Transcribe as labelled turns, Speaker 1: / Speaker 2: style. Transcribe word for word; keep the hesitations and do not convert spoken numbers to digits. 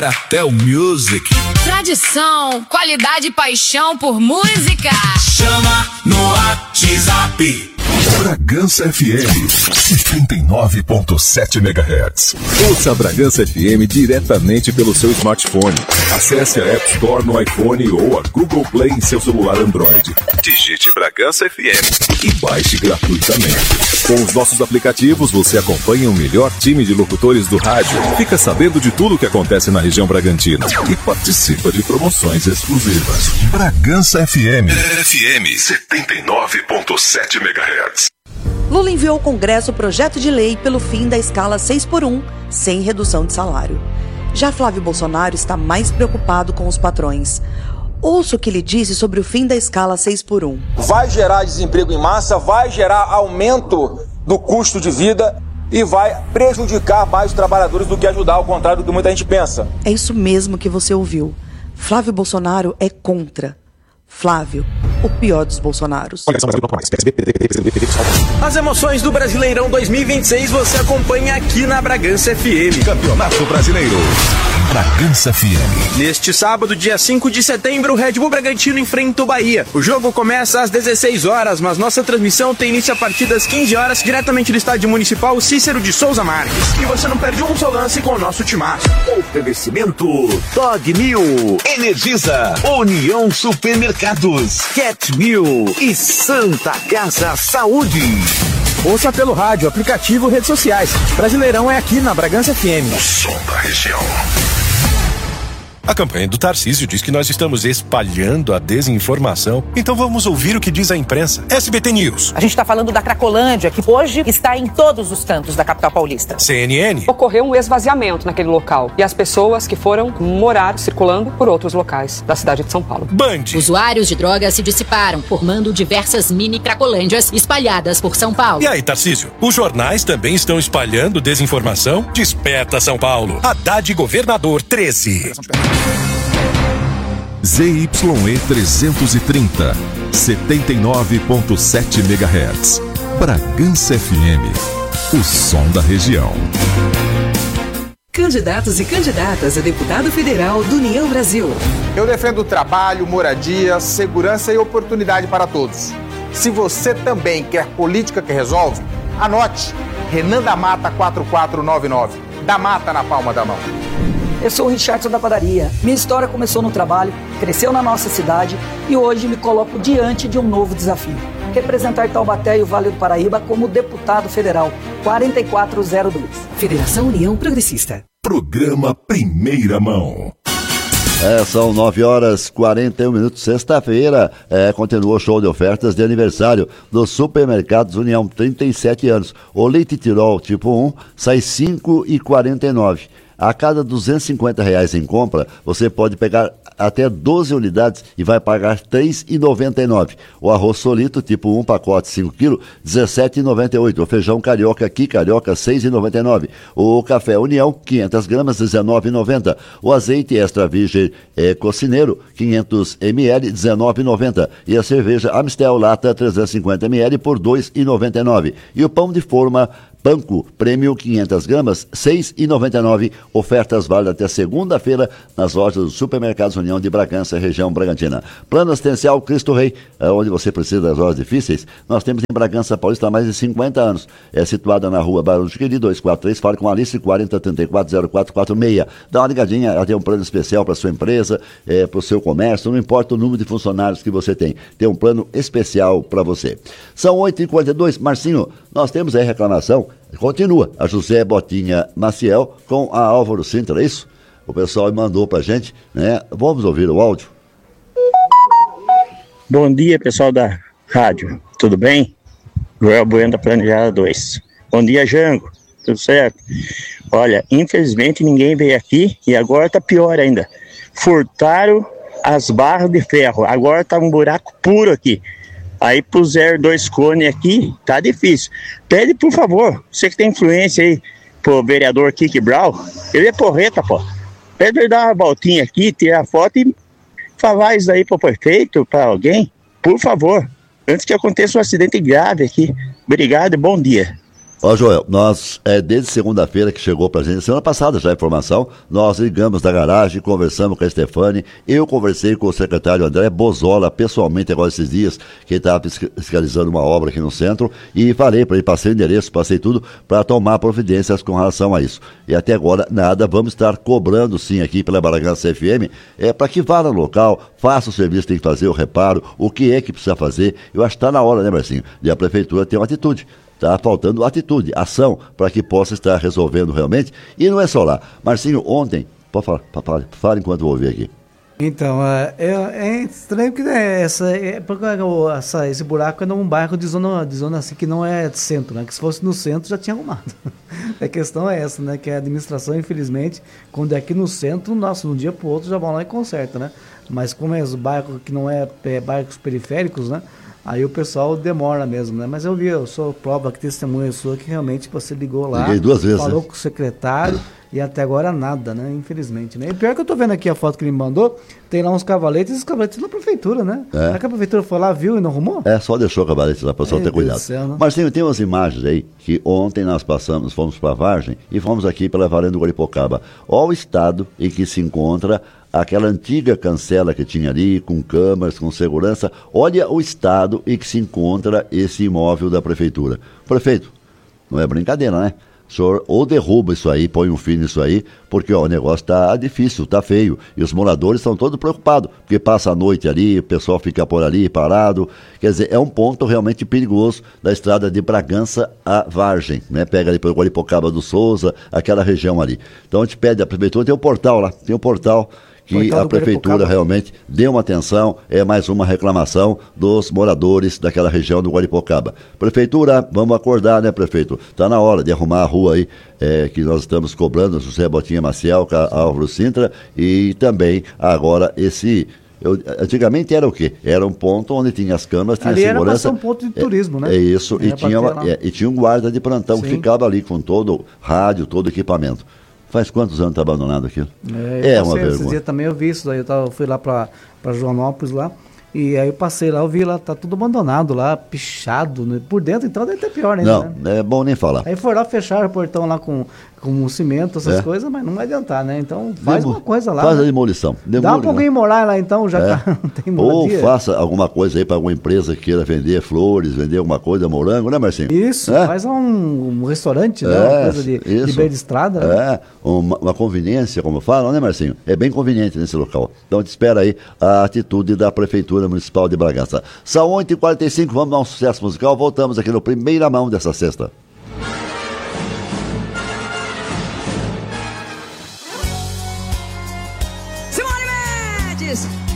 Speaker 1: Até o Music.
Speaker 2: Tradição, qualidade e paixão por música.
Speaker 1: Chama no WhatsApp.
Speaker 3: Bragança F M, setenta e nove ponto sete megahertz.
Speaker 4: Ouça a Bragança F M diretamente pelo seu smartphone. Acesse a App Store no iPhone ou a Google Play em seu celular Android. Digite Bragança F M e baixe gratuitamente. Com os nossos aplicativos, você acompanha o melhor time de locutores do rádio, fica sabendo de tudo o que acontece na região Bragantina e participa de promoções exclusivas.
Speaker 3: Bragança F M, F M setenta e nove ponto sete megahertz.
Speaker 5: Lula enviou ao Congresso o projeto de lei pelo fim da escala seis por um, sem redução de salário. Já Flávio Bolsonaro está mais preocupado com os patrões. Ouça o que ele disse sobre o fim da escala seis por um.
Speaker 6: Vai gerar desemprego em massa, vai gerar aumento do custo de vida e vai prejudicar mais os trabalhadores do que ajudar, ao contrário do que muita gente pensa.
Speaker 5: É isso mesmo que você ouviu. Flávio Bolsonaro é contra. Flávio, o pior dos Bolsonaros.
Speaker 7: As emoções do Brasileirão dois mil e vinte e seis você acompanha aqui na Bragança F M.
Speaker 3: Campeonato Brasileiro. Bragança F M.
Speaker 7: Neste sábado, dia cinco de setembro, o Red Bull Bragantino enfrenta o Bahia. O jogo começa às dezesseis horas, mas nossa transmissão tem início a partir das quinze horas, diretamente do Estádio Municipal Cícero de Souza Marques. E você não perde um só lance com o nosso timaço.
Speaker 8: Oferecimento Dog Mil, Energisa, União Supermercados, Cat Mil e Santa Casa Saúde.
Speaker 7: Ouça pelo rádio, aplicativo, redes sociais. Brasileirão é aqui na Bragança F M.
Speaker 3: O som da região.
Speaker 9: A campanha do Tarcísio diz que nós estamos espalhando a desinformação. Então vamos ouvir o que diz a imprensa. S B T News.
Speaker 10: A gente está falando da Cracolândia, que hoje está em todos os cantos da capital paulista.
Speaker 9: C N N.
Speaker 11: Ocorreu um esvaziamento naquele local e as pessoas que foram morar circulando por outros locais da cidade de São Paulo.
Speaker 9: Band.
Speaker 2: Usuários de drogas se dissiparam, formando diversas mini Cracolândias espalhadas por São Paulo.
Speaker 9: E aí, Tarcísio? Os jornais também estão espalhando desinformação? Desperta São Paulo. Haddad Governador treze.
Speaker 3: Z Y E trezentos e trinta, setenta e nove ponto sete megahertz. Bragança F M, o som da região.
Speaker 12: Candidatos e candidatas a deputado federal do União Brasil.
Speaker 6: Eu defendo trabalho, moradia, segurança e oportunidade para todos. Se você também quer política que resolve, anote Renan da Mata quatro quatro nove nove. Da Mata na palma da mão.
Speaker 13: Eu sou o Richardson da padaria. Minha história começou no trabalho, cresceu na nossa cidade e hoje me coloco diante de um novo desafio. Representar Taubaté e o Vale do Paraíba como deputado federal quarenta e quatro zero dois.
Speaker 12: Federação União Progressista.
Speaker 3: Programa Primeira Mão.
Speaker 14: É, são nove horas e quarenta e um minutos, sexta-feira, é, continua o show de ofertas de aniversário dos Supermercados União, trinta e sete anos. O leite Tirol tipo um sai cinco reais e quarenta e nove centavos. A cada duzentos e cinquenta reais em compra, você pode pegar até doze unidades e vai pagar três reais e noventa e nove centavos. O arroz solito, tipo um pacote cinco quilos, dezessete reais e noventa e oito centavos. O feijão carioca aqui, carioca, seis reais e noventa e nove centavos. O café União, quinhentas gramas, dezenove reais e noventa centavos. O azeite extra virgem é, cocineiro, quinhentos mililitros, dezenove reais e noventa centavos. E a cerveja Amstel Lata, trezentos e cinquenta mililitros, por dois reais e noventa e nove centavos. E o pão de forma Panko Prêmio quinhentas gramas, seis reais e noventa e nove centavos. Ofertas válidas até segunda-feira nas lojas dos Supermercados União de Bragança, região Bragantina. Plano assistencial Cristo Rei, onde você precisa das horas difíceis, nós temos em Bragança Paulista há mais de cinquenta anos. É situada na rua Barão de Quiri, duzentos e quarenta e três, fale com Alice, quarenta, trinta e quatro, zero quatro quatro seis. Dá uma ligadinha, ela tem um plano especial para sua empresa, é, para o seu comércio, não importa o número de funcionários que você tem, tem um plano especial para você. São oito e quarenta e dois, Marcinho, nós temos aí reclamação. Continua a José Botinha Maciel com a Álvaro Sintra, é isso? O pessoal mandou pra gente, né? Vamos ouvir o áudio.
Speaker 15: Bom dia, pessoal da rádio, tudo bem? Joel Bueno da Planejada dois. Bom dia, Jango, tudo certo? Olha, infelizmente ninguém veio aqui e agora tá pior ainda. Furtaram as barras de ferro, agora tá um buraco puro aqui. Aí puseram dois cones aqui, tá difícil. Pede, por favor, você que tem influência aí, pro vereador Kiki Brown, ele é porreta, pô. Pede ele dar uma voltinha aqui, tirar a foto e falar isso aí pro prefeito, pra alguém, por favor. Antes que aconteça um acidente grave aqui. Obrigado e bom dia.
Speaker 14: Ó, Joel, nós, é, desde segunda-feira que chegou pra gente, semana passada já a informação, nós ligamos da garagem, conversamos com a Stefani, eu conversei com o secretário André Bozola, pessoalmente agora esses dias, que ele estava fiscalizando uma obra aqui no centro, e falei para ele, passei o endereço, passei tudo, para tomar providências com relação a isso. E até agora, nada, vamos estar cobrando sim aqui pela Bragança F M, é, para que vá no local, faça o serviço que tem que fazer, o reparo, o que é que precisa fazer. Eu acho que está na hora, né, Marcinho, de a prefeitura ter uma atitude. Está faltando atitude, ação, para que possa estar resolvendo realmente. E não é só lá. Marcinho, ontem, pode falar, fala, fala enquanto eu vou ouvir aqui.
Speaker 16: Então, é, é estranho porque né, essa, é, porque essa, esse buraco é num bairro de zona, de zona assim, que não é centro, né? Que se fosse no centro já tinha arrumado. A questão é essa, né? Que a administração, infelizmente, quando é aqui no centro, nossa, de um dia para o outro já vão lá e conserta, né? Mas como é o bairro que não é, é bairros periféricos, né? Aí o pessoal demora mesmo, né? Mas eu vi, eu sou prova que testemunha sua que realmente você ligou lá,
Speaker 14: liguei duas vezes,
Speaker 16: falou
Speaker 14: né?
Speaker 16: com o secretário e até agora nada, né? Infelizmente, né? E pior que eu tô vendo aqui a foto que ele me mandou, tem lá uns cavaletes, e os cavaletes na prefeitura, né?
Speaker 14: É.
Speaker 16: Será que a prefeitura foi lá, viu e não arrumou?
Speaker 14: É, só deixou o cavalete lá para o pessoal
Speaker 16: Meu
Speaker 14: ter cuidado.
Speaker 16: Deus do céu, né?
Speaker 14: Marcinho, tem umas imagens aí que ontem nós passamos, fomos para Vargem e fomos aqui pela Varanda do Guaripocaba. Olha o estado em que se encontra aquela antiga cancela que tinha ali, com câmeras, com segurança. Olha o estado em que se encontra esse imóvel da prefeitura. Prefeito, não é brincadeira, né? O senhor ou derruba isso aí, põe um fim nisso aí, porque ó, o negócio tá difícil, tá feio. E os moradores estão todos preocupados, porque passa a noite ali, o pessoal fica por ali parado. Quer dizer, é um ponto realmente perigoso da estrada de Bragança a Vargem, né? Pega ali pelo Guaripocaba do Souza, aquela região ali. Então a gente pede à prefeitura, tem um portal lá, tem um portal que a prefeitura realmente dê uma atenção, é mais uma reclamação dos moradores daquela região do Guaripocaba. Prefeitura, vamos acordar, né, prefeito? Está na hora de arrumar a rua aí, é, que nós estamos cobrando, José Botinha Maciel, Álvaro Sintra, e também agora esse... Eu, antigamente era o quê? Era um ponto onde tinha as câmeras, tinha
Speaker 16: ali
Speaker 14: segurança.
Speaker 16: Era um ponto de turismo,
Speaker 14: é,
Speaker 16: né?
Speaker 14: É isso, e tinha, uma, é, e tinha um guarda de plantão
Speaker 16: Sim.
Speaker 14: que ficava ali com todo o rádio, todo o equipamento. Faz quantos anos está abandonado aquilo?
Speaker 16: É,
Speaker 14: é uma vergonha.
Speaker 16: Esse dia também eu vi isso daí, eu, tava, eu fui lá para Joanópolis lá, e aí eu passei lá, eu vi lá, tá tudo abandonado lá, pichado, né? Por dentro então deve ter pior ainda,
Speaker 14: Não,
Speaker 16: né?
Speaker 14: é bom nem falar.
Speaker 16: Aí foi lá, fecharam o portão lá com, com cimento, essas
Speaker 14: É.
Speaker 16: coisas, mas não vai adiantar, né? Então faz
Speaker 14: Demo-
Speaker 16: uma coisa lá.
Speaker 14: Faz
Speaker 16: né?
Speaker 14: a demolição.
Speaker 16: Dá
Speaker 14: Demole,
Speaker 16: pra alguém morar lá então, já
Speaker 14: É.
Speaker 16: que não tem
Speaker 14: Ou
Speaker 16: moradia.
Speaker 14: faça alguma coisa aí para alguma empresa que queira vender flores, vender alguma coisa, morango, né, Marcinho?
Speaker 16: Isso,
Speaker 14: É.
Speaker 16: faz um, um restaurante, né?
Speaker 14: É,
Speaker 16: Uma coisa de, de
Speaker 14: isso.
Speaker 16: beira de estrada. né?
Speaker 14: É, uma, uma conveniência, como falam, né, Marcinho? É bem conveniente nesse local. Então a gente espera aí a atitude da Prefeitura Municipal de Bragança. São oito e quarenta e cinco, vamos dar um sucesso musical. Voltamos aqui no Primeira Mão dessa sexta.
Speaker 12: Simone Mendes!